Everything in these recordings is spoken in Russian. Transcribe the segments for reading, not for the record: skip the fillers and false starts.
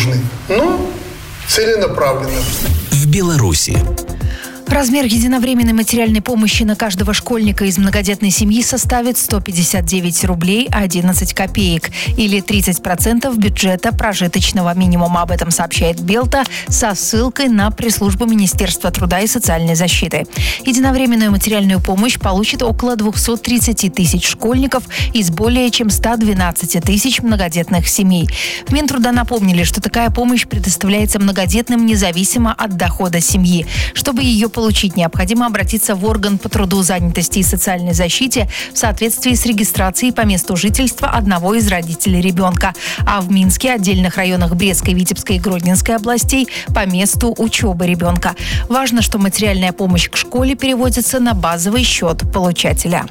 нужны, но целенаправленно. В Беларуси. Размер единовременной материальной помощи на каждого школьника из многодетной семьи составит 159 рублей 11 копеек или 30% бюджета прожиточного минимума. Об этом сообщает Белта со ссылкой на пресс-службу Министерства труда и социальной защиты. Единовременную материальную помощь получит около 230 тысяч школьников из более чем 112 тысяч многодетных семей. В Минтруда напомнили, что такая помощь предоставляется многодетным независимо от дохода семьи. Чтобы ее получить, необходимо обратиться в орган по труду, занятости и социальной защите в соответствии с регистрацией по месту жительства одного из родителей ребенка. А в Минске, отдельных районах Брестской, Витебской и Гродненской областей по месту учебы ребенка. Важно, что материальная помощь к школе переводится на базовый счет получателя.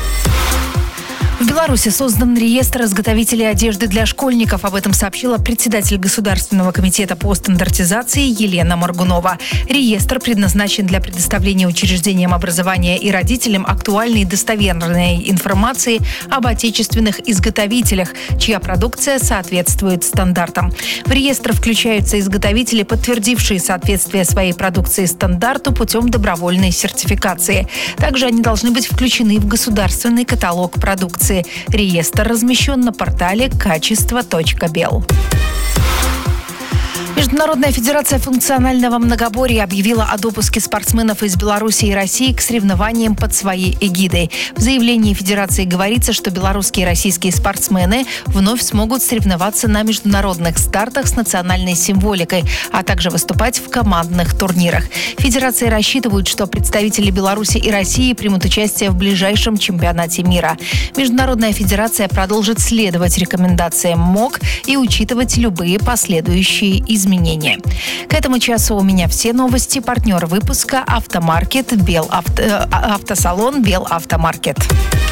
В Беларуси создан реестр изготовителей одежды для школьников. Об этом сообщила председатель Государственного комитета по стандартизации Елена Моргунова. Реестр предназначен для предоставления учреждениям образования и родителям актуальной и достоверной информации об отечественных изготовителях, чья продукция соответствует стандартам. В реестр включаются изготовители, подтвердившие соответствие своей продукции стандарту путем добровольной сертификации. Также они должны быть включены в государственный каталог продукции. Реестр размещен на портале качество.бел. Международная федерация функционального многоборья объявила о допуске спортсменов из Беларуси и России к соревнованиям под своей эгидой. В заявлении федерации говорится, что белорусские и российские спортсмены вновь смогут соревноваться на международных стартах с национальной символикой, а также выступать в командных турнирах. Федерация рассчитывает, что представители Беларуси и России примут участие в ближайшем чемпионате мира. Международная федерация продолжит следовать рекомендациям МОК и учитывать любые последующие изменения. К этому часу у меня все новости. Партнер выпуска автомаркет автосалон Белавтомаркет.